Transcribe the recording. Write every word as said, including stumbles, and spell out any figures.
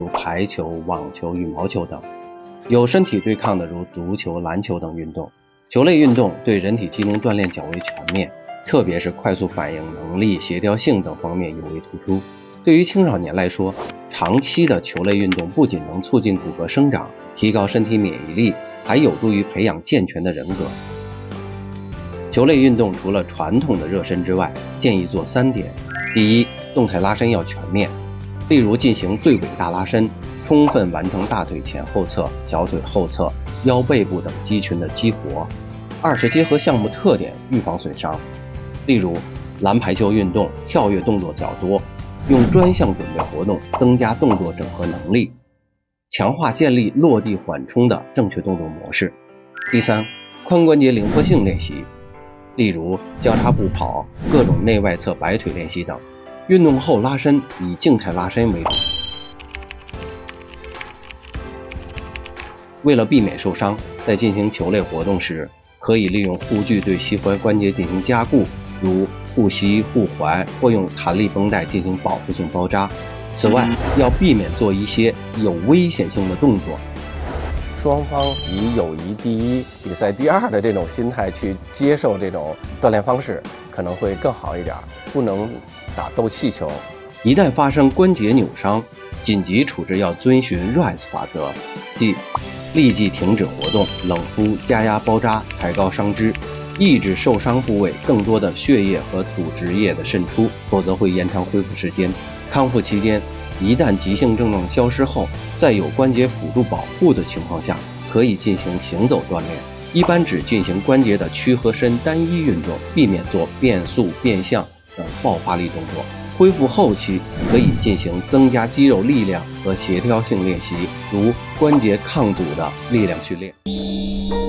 如排球、网球、羽毛球等；有身体对抗的如足球、篮球等运动。球类运动对人体机能锻炼较为全面，特别是快速反应能力、协调性等方面尤为突出。对于青少年来说，长期的球类运动不仅能促进骨骼生长，提高身体免疫力，还有助于培养健全的人格。球类运动除了传统的热身之外，建议做三点：第一，动态拉伸要全面，例如进行对尾大拉伸，充分完成大腿前后侧、小腿后侧、腰背部等肌群的激活。二是结合项目特点，预防损伤，例如篮排球运动跳跃动作较多，用专项准备活动增加动作整合能力，强化建立落地缓冲的正确动作模式。第三，髋关节灵活性练习，例如交叉步跑、各种内外侧摆腿练习等。运动后拉伸以静态拉伸为主。为了避免受伤，在进行球类活动时，可以利用护具对膝踝关节进行加固，如护膝、护踝，或用弹力绷带进行保护性包扎。此外，要避免做一些有危险性的动作。 双方以友谊第一、比赛第二的这种心态去接受这种锻炼方式，可能会更好一点。不能打斗气球。 一旦发生关节扭伤，紧急处置要遵循 R I S E 法则，即立即停止活动，冷敷、加压包扎，抬高伤肢，抑制受伤部位更多的血液和组织液的渗出，否则会延长恢复时间。康复期间，一旦急性症状消失后，在有关节辅助保护的情况下，可以进行行走锻炼，一般只进行关节的屈和伸单一运动，避免做变速、变向等爆发力动作。恢复后期可以进行增加肌肉力量和协调性练习，如关节抗阻的力量训练。